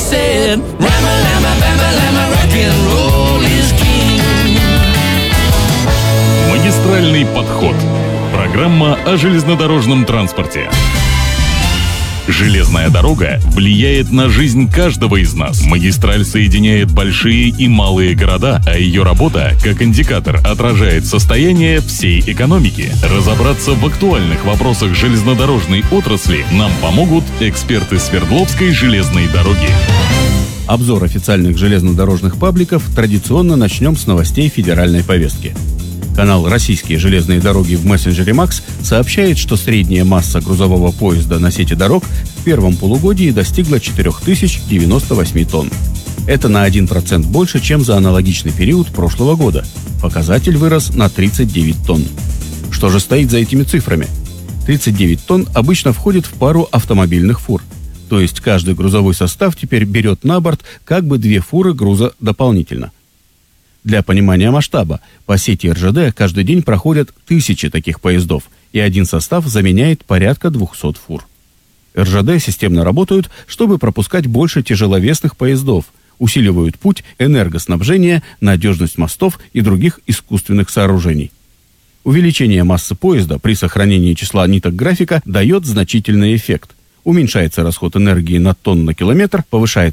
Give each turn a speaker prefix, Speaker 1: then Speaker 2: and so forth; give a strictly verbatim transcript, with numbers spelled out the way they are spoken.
Speaker 1: said, Rama, lama, bama, lama, rock and roll is king.
Speaker 2: Магистральный подход. Программа о железнодорожном транспорте. Железная дорога влияет на жизнь каждого из нас. Магистраль соединяет большие и малые города, а ее работа, как индикатор, отражает состояние всей экономики. Разобраться в актуальных вопросах железнодорожной отрасли нам помогут эксперты Свердловской железной дороги.
Speaker 3: Обзор официальных железнодорожных пабликов традиционно начнем с новостей федеральной повестки. Канал «Российские железные дороги» в мессенджере Макс сообщает, что средняя масса грузового поезда на сети дорог в первом полугодии достигла четыре тысячи девяносто восемь тонн. Это на один процент больше, чем за аналогичный период прошлого года. Показатель вырос на тридцать девять тонн. Что же стоит за этими цифрами? тридцать девять тонн обычно входит в пару автомобильных фур. То есть каждый грузовой состав теперь берет на борт как бы две фуры груза дополнительно. Для понимания масштаба, по сети эр жэ дэ каждый день проходят тысячи таких поездов, и один состав заменяет порядка двухсот фур. эр жэ дэ системно работают, чтобы пропускать больше тяжеловесных поездов, усиливают путь, энергоснабжение, надежность мостов и других искусственных сооружений. Увеличение массы поезда при сохранении числа ниток графика дает значительный эффект. Уменьшается расход энергии на тонн на километр, повышает